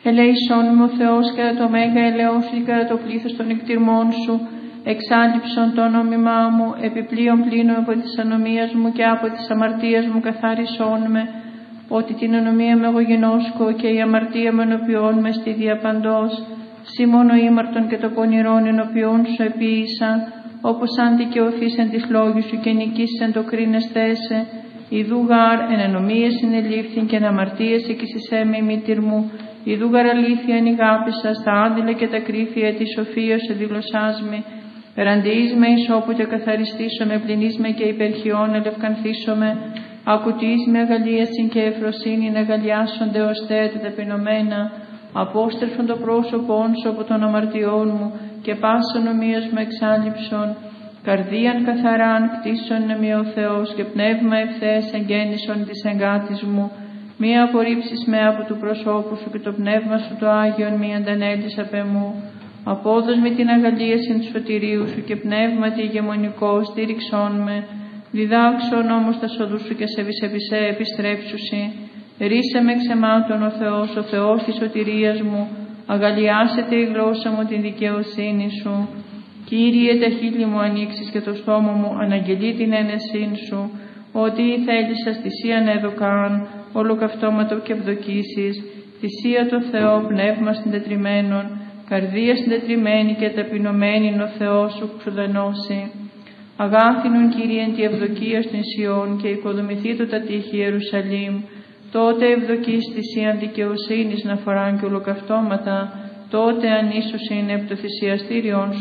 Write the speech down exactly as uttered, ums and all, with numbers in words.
Ελέησόν με ο Θεός κατά το μέγα ελαιός σου και κατά το πλήθος των εκτιρμών σου, εξάλληψον το νόμιμά μου, επιπλέον πλήνω από της ανομίας μου και από της αμαρτίας μου καθάρισόν με, ότι την ανομία με εγώ γενόσκω και η αμαρτία με ενωπιών με στη διαπαντός, σύ μόνο ήμαρτον και το πονηρόν ενωπιών σου επίησα, όπως αν δικαιωθείς εν της λόγης σου και νικήσεις εν το κρίνεστέσαι, ιδού γάρ εν ενομίες συνελήφθην και εν αμαρτίες εκείσισέ με η μήτηρ μου, ιδού γάρ αλήθεια εν ηγάπησα, στα άντιλα και τα κρύφια της σοφίας εδήλωσάς με, περαντιείς με εις όπου και καθαριστήσω με, πληνείς με και υπερχιών ελευκανθήσω με, ακουτείς με αγαλίασιν και ευφροσύνην αγαλιάσονται ως τε τα ταπεινωμένα, απόστρεφον το πρόσωπόν σου από των αμαρτιών μου και πάσον ομοίας μου εξάλληψον, καρδίαν καθαράν κτίσον με ο Θεός και πνεύμα ευθέες εγγέννησον της εγκάτης μου, μη απορρίψεις με από του προσώπου σου και το πνεύμα σου το Άγιον μη αντανέλεις απ' εμού. Απόδος με την αγαλίαση του σωτηρίου σου και πνεύματι ηγεμονικό στήριξόν με, διδάξον όμως τα σοδού σου και σε βυσεβισέ επιστρέψουσι. Ρίσε με ξεμάτων ο Θεός, ο Θεός της σωτηρίας μου, αγαλιάσετε η γλώσσα μου την δικαιοσύνη σου. Κύριε, τα χείλη μου ανοίξεις και το στόμα μου αναγγελεί την ένεσήν σου, ότι η θέλησας θυσίαν έδωκαν, ολοκαυτώματο και ευδοκίσεις, θυσία το Θεό, πνεύμα συντετριμένον, καρδία συντετριμένη και ταπεινωμένη ο Θεός σου ξουδενώσει. Αγάθινον Κύριε εν τη ευδοκία στην Σιών και οικοδομηθεί το τα τείχη Ιερουσαλήμ, τότε ευδοκείς θυσίαν δικαιοσύνης να φοράν και ολοκαυτώματα, τότε ανίσως είναι από το θυσιαστήριον